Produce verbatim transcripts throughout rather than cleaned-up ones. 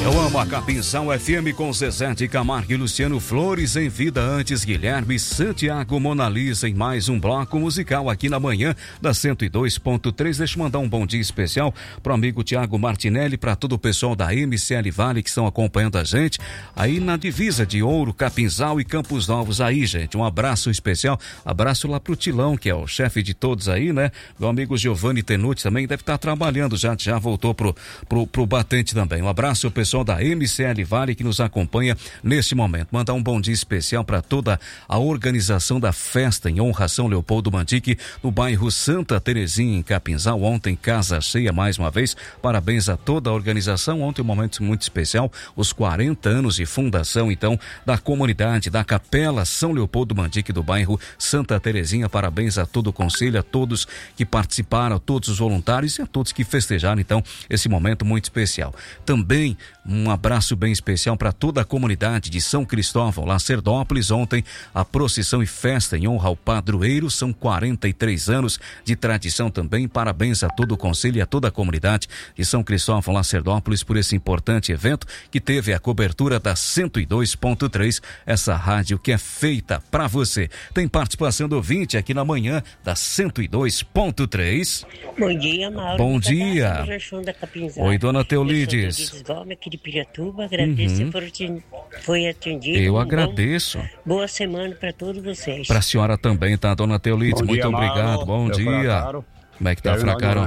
Eu amo a Capinzal F M com Zezé de Camargo e Luciano Flores em vida, antes Guilherme Santiago Mona Lisa em mais um bloco musical aqui na manhã da cento e dois ponto três. Deixa eu mandar um bom dia especial pro amigo Tiago Martinelli, para todo o pessoal da M C L Vale que estão acompanhando a gente aí na divisa de Ouro, Capinzal e Campos Novos aí, gente. Um abraço especial, abraço lá pro Tilão, que é o chefe de todos aí, né? Meu amigo Giovanni Tenuti também deve estar trabalhando, já, já voltou pro, pro, pro batente também. Um abraço, pessoal da M C L Vale que nos acompanha neste momento. Mandar um bom dia especial para toda a organização da festa em honra a São Leopoldo Mandique no bairro Santa Terezinha, em Capinzal. Ontem, casa cheia mais uma vez. Parabéns a toda a organização. Ontem um momento muito especial, os quarenta anos de fundação, então, da comunidade da Capela São Leopoldo Mandique do bairro Santa Terezinha. Parabéns a todo o conselho, a todos que participaram, a todos os voluntários e a todos que festejaram, então, esse momento muito especial. Também um abraço bem especial para toda a comunidade de São Cristóvão, Lacerdópolis. Ontem, a procissão e festa em honra ao padroeiro. São quarenta e três anos de tradição também. Parabéns a todo o conselho e a toda a comunidade de São Cristóvão, Lacerdópolis, por esse importante evento que teve a cobertura da cento e dois ponto três, essa rádio que é feita para você. Tem participação do ouvinte aqui na manhã da cento e dois ponto três. Bom dia, Mauro. Bom dia. Oi, dona Teolides. De Piratuba, agradeço uhum. por te, foi atendido. Eu um agradeço. Bom, boa semana para todos vocês. Para a senhora também, tá, dona Teolides? Muito dia, obrigado. Mauro. Bom Eu dia. Fracaro. Como é que tá, Fracaro?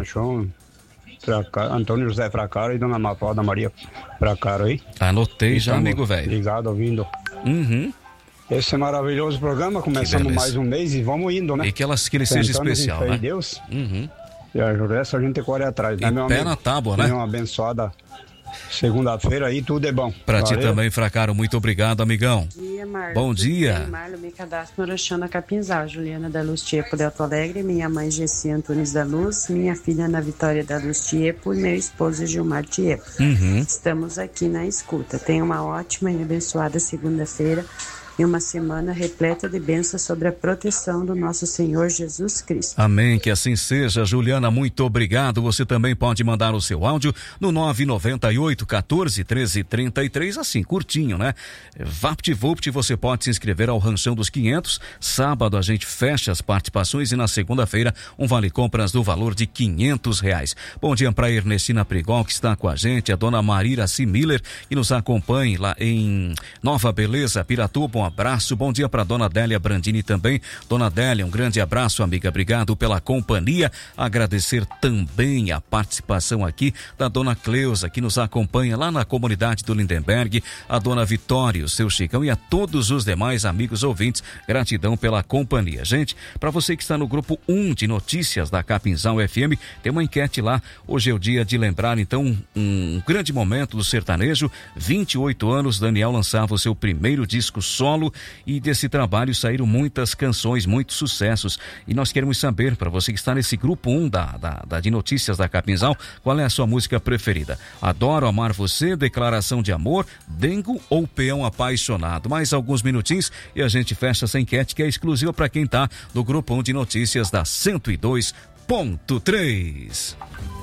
Antônio José Fracaro e dona Mafalda Maria Fracaro aí. Anotei já, amigo velho. Obrigado, ouvindo. Uhum. Esse maravilhoso programa, começamos mais um mês e vamos indo, né? E que, elas, que ele seja Tentando especial, com fé né? em Deus. Uhum. E a resto a gente corre atrás, né, e meu pé amigo? na tábua, né? Tenha uma abençoada segunda-feira aí, tudo é bom. Pra Valeu. ti também, Fracaro, muito obrigado, amigão. Bom dia, Marlon. Bom dia. Bem, Marlon, me cadastro no Roxana Capinzal, Juliana da Luz Tiepo de Alto Alegre, minha mãe Gessi Antunes da Luz, minha filha Ana Vitória da Luz Tiepo e meu esposo Gilmar Tiepo. Uhum. Estamos aqui na escuta. Tenha uma ótima e abençoada segunda-feira e uma semana repleta de bênçãos sobre a proteção do nosso Senhor Jesus Cristo. Amém, que assim seja. Juliana, muito obrigado. Você também pode mandar o seu áudio no nove nove oito, um quatro, um três três três, assim, curtinho, né? VaptVupt, você pode se inscrever ao Ranchão dos quinhentos. Sábado a gente fecha as participações e na segunda-feira um vale-compras do valor de quinhentos reais. Bom dia para Ernestina Prigol, que está com a gente, a dona Marira C. Miller, que nos acompanha lá em Nova Beleza, Piratuba. Um abraço, bom dia para dona Délia Brandini também. Dona Délia, um grande abraço, amiga, obrigado pela companhia. Agradecer também a participação aqui da dona Cleusa, que nos acompanha lá na comunidade do Lindenberg, a dona Vitória, o seu Chicão e a todos os demais amigos ouvintes. Gratidão pela companhia. Gente, para você que está no grupo um de notícias da Capinzal F M, tem uma enquete lá. Hoje é o dia de lembrar, então, um, um grande momento do sertanejo. vinte e oito anos, Daniel lançava o seu primeiro disco solo. E desse trabalho saíram muitas canções, muitos sucessos. E nós queremos saber, para você que está nesse grupo um da, da, da, de notícias da Capinzal, qual é a sua música preferida? Adoro Amar Você, Declaração de Amor, Dengo ou Peão Apaixonado? Mais alguns minutinhos e a gente fecha essa enquete que é exclusiva para quem está no grupo um de notícias da cento e dois ponto três.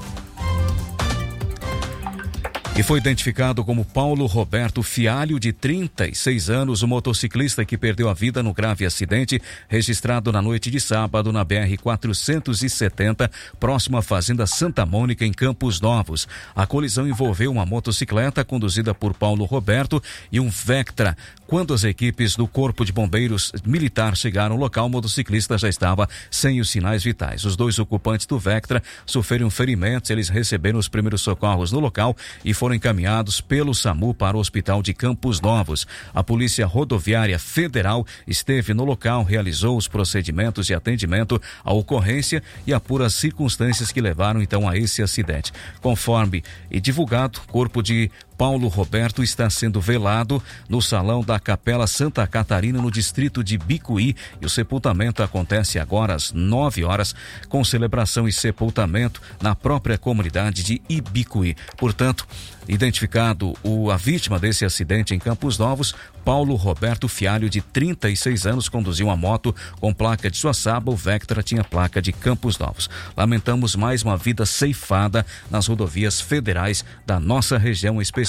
E foi identificado como Paulo Roberto Fialho, de trinta e seis anos, o motociclista que perdeu a vida no grave acidente registrado na noite de sábado na B R quatrocentos e setenta, próximo à Fazenda Santa Mônica, em Campos Novos. A colisão envolveu uma motocicleta conduzida por Paulo Roberto e um Vectra. Quando as equipes do Corpo de Bombeiros Militar chegaram ao local, o motociclista já estava sem os sinais vitais. Os dois ocupantes do Vectra sofreram ferimentos, eles receberam os primeiros socorros no local e foram encaminhados pelo SAMU para o Hospital de Campos Novos. A Polícia Rodoviária Federal esteve no local, realizou os procedimentos de atendimento à ocorrência e apura as circunstâncias que levaram então a esse acidente. Conforme e divulgado, o corpo de Paulo Roberto está sendo velado no salão da Capela Santa Catarina, no distrito de Bicuí, e o sepultamento acontece agora às nove horas, com celebração e sepultamento na própria comunidade de Ibicuí. Portanto, identificado o, a vítima desse acidente em Campos Novos, Paulo Roberto Fialho, de trinta e seis anos, conduziu uma moto com placa de Joaçaba. O Vectra tinha placa de Campos Novos. Lamentamos mais uma vida ceifada nas rodovias federais da nossa região, especialmente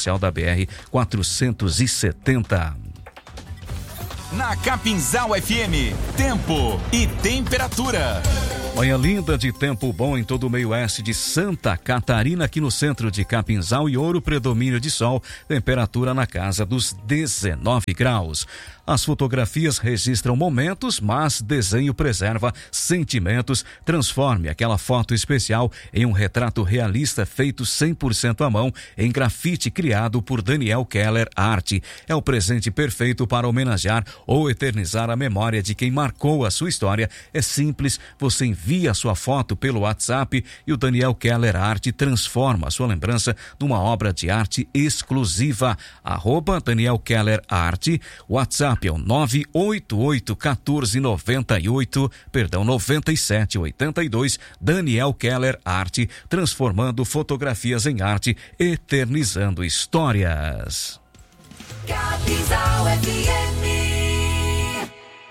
especial da B R quatrocentos e setenta. Na Capinzal F M, tempo e temperatura. Manhã linda de tempo bom em todo o meio oeste de Santa Catarina, aqui no centro de Capinzal e Ouro, predomínio de sol, temperatura na casa dos dezenove graus. As fotografias registram momentos, mas desenho preserva sentimentos. Transforme aquela foto especial em um retrato realista feito cem por cento à mão em grafite criado por Daniel Keller Arte. É o presente perfeito para homenagear ou eternizar a memória de quem marcou a sua história. É simples, você envia a sua foto pelo WhatsApp e o Daniel Keller Arte transforma a sua lembrança numa obra de arte exclusiva. Arroba Daniel Keller Arte, WhatsApp é o nove oito oito um quatro nove oito, perdão, nove sete oito dois, Daniel Keller Arte, transformando fotografias em arte, eternizando histórias. Capinzal F M.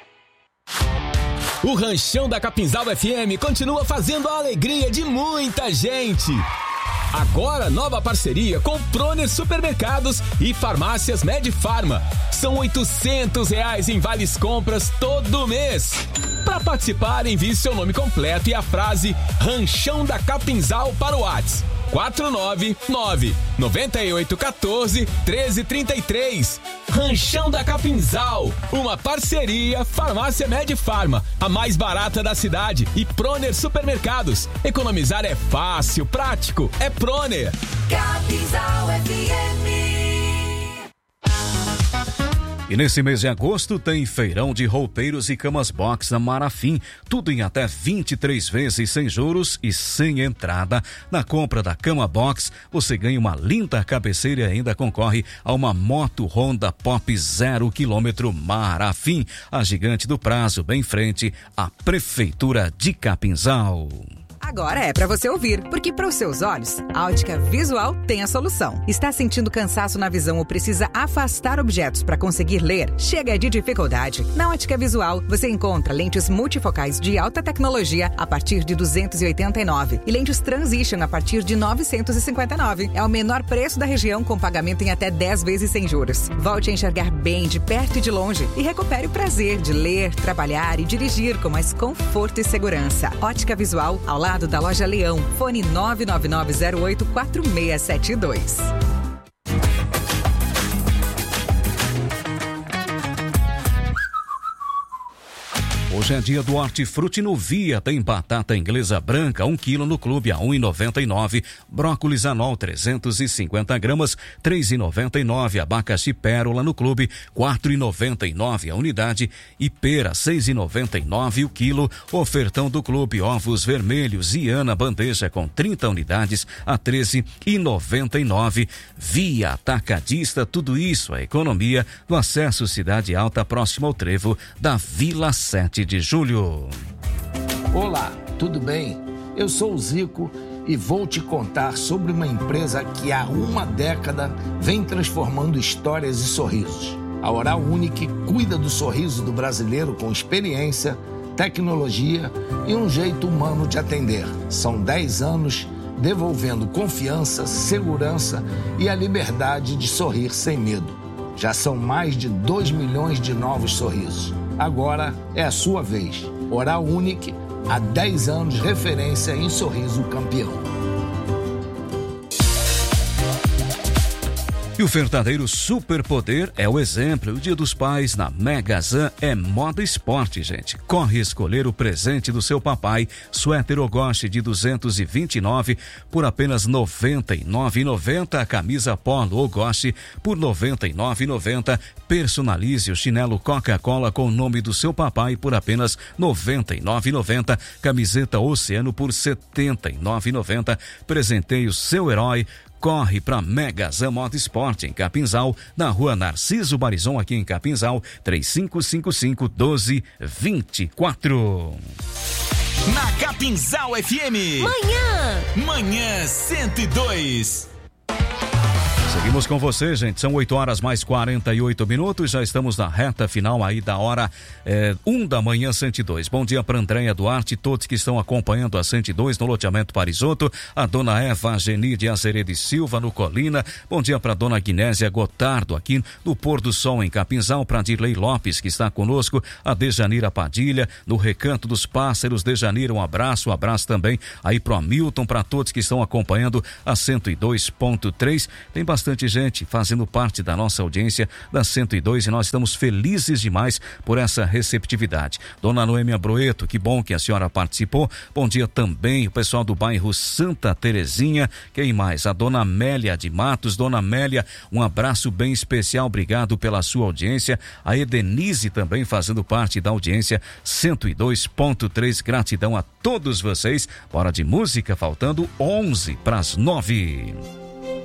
O Ranchão da Capinzal F M continua fazendo a alegria de muita gente. Agora, nova parceria com Proner Supermercados e Farmácias Medfarma. São oitocentos reais em vales compras todo mês. Para participar, envie seu nome completo e a frase Ranchão da Capinzal para o WhatsApp quatro nove nove, nove oito um quatro, um três três três. Ranchão da Capinzal, uma parceria Farmácia Medfarma, a mais barata da cidade, e Proner Supermercados. Economizar é fácil, prático, é Proner. Capinzal F M. E nesse mês de agosto tem feirão de roupeiros e camas box na Marafim, tudo em até vinte e três vezes sem juros e sem entrada. Na compra da cama box, você ganha uma linda cabeceira e ainda concorre a uma moto Honda Pop zero quilômetro Marafim, a gigante do prazo, bem em frente à Prefeitura de Capinzal. Agora é pra você ouvir, porque para os seus olhos, a Ótica Visual tem a solução. Está sentindo cansaço na visão ou precisa afastar objetos para conseguir ler? Chega de dificuldade. Na Ótica Visual, você encontra lentes multifocais de alta tecnologia a partir de duzentos e oitenta e nove reais e lentes Transition a partir de novecentos e cinquenta e nove reais. É o menor preço da região, com pagamento em até dez vezes sem juros. Volte a enxergar bem de perto e de longe e recupere o prazer de ler, trabalhar e dirigir com mais conforto e segurança. Ótica Visual, ao lado da Loja Leão, fone nove nove nove zero oito quatro seis sete dois. Hoje é dia do Hortifruti no Via. Tem batata inglesa branca, um quilo no clube a um real e noventa e nove centavos. Brócolis anual trezentos e cinquenta gramas, três reais e noventa e nove centavos. Abacaxi pérola no clube, quatro reais e noventa e nove centavos a unidade. E pera, seis reais e noventa e nove centavos o quilo. Ofertão do clube, ovos vermelhos e Ana bandeja com trinta unidades a treze reais e noventa e nove centavos. Via Atacadista, tudo isso a economia do acesso Cidade Alta, próximo ao trevo da Vila sete de Julho. Olá, tudo bem? Eu sou o Zico e vou te contar sobre uma empresa que há uma década vem transformando histórias e sorrisos. A Oral Unique cuida do sorriso do brasileiro com experiência, tecnologia e um jeito humano de atender. São dez anos devolvendo confiança, segurança e a liberdade de sorrir sem medo. Já são mais de dois milhões de novos sorrisos. Agora é a sua vez. Oral Unique, há dez anos, referência em sorriso campeão. E o verdadeiro superpoder é o exemplo. O Dia dos Pais na Megazan é moda esporte, gente. Corre escolher o presente do seu papai. Suéter Ogoshi de duzentos e vinte e nove por apenas noventa e nove reais e noventa centavos. A camisa Polo Ogoshi por noventa e nove reais e noventa centavos. Personalize o chinelo Coca-Cola com o nome do seu papai por apenas noventa e nove reais e noventa centavos. Camiseta Oceano por setenta e nove reais e noventa centavos. Presenteie o seu herói. Corre para Megazan Moda Esporte em Capinzal, na rua Narciso Barizon, aqui em Capinzal, três cinco cinco cinco, um dois dois quatro. Na Capinzal F M. Manhã. Manhã cento e dois. Seguimos com você, gente. São oito horas mais quarenta e oito minutos. Já estamos na reta final aí da hora é, um da manhã, cento e dois. Bom dia para Andréia Duarte, todos que estão acompanhando a cento e dois no loteamento Parisoto. A dona Eva Geni de Azeredo Silva, no Colina. Bom dia para dona Guinésia Gotardo, aqui no Pôr do Sol, em Capinzal. Para Dirley Lopes, que está conosco. A Dejanira Padilha, no Recanto dos Pássaros. Dejanira, um abraço. Um abraço também aí pro Hamilton, para todos que estão acompanhando a cento e dois ponto três. Tem bastante Bastante gente fazendo parte da nossa audiência da cento e dois e nós estamos felizes demais por essa receptividade. Dona Noêmia Broeto, que bom que a senhora participou. Bom dia também o pessoal do bairro Santa Terezinha. Quem mais? A dona Amélia de Matos. Dona Amélia, um abraço bem especial, obrigado pela sua audiência. A Edenise também fazendo parte da audiência cento e dois ponto três. Gratidão a todos vocês. Hora de música, faltando onze para as nove.